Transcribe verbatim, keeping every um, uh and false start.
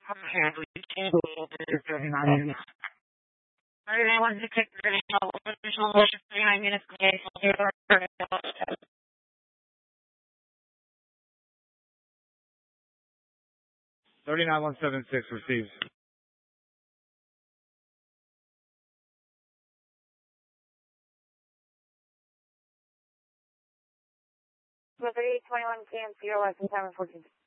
Okay, we can go to thirty-nine minutes. thirty-nine was the kick, additional, additional motion, thirty-nine minutes, okay, so here are thirty-nine one seven six received. thirty-eight twenty-one K M, zero less than seven fourteen.